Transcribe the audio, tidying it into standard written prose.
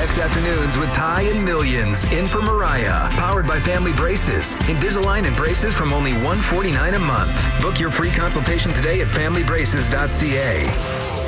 Weedex Afternoons with Ty and Millions. In for Mariah. Powered by Family Braces. Invisalign and braces from only $149 a month. Book your free consultation today at familybraces.ca.